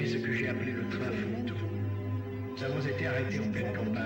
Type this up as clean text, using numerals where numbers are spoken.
ce que j'ai appelé le train fantôme. Nous avons été arrêtés en pleine campagne.